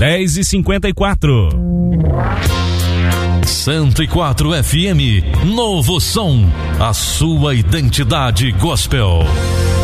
10h54. 104 FM, novo som, a sua identidade gospel.